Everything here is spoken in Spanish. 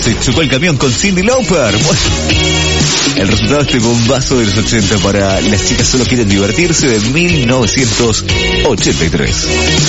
se chocó el camión con Cyndi Lauper. Bueno, el resultado de este bombazo de los 80 para Las chicas solo quieren divertirse de 1983.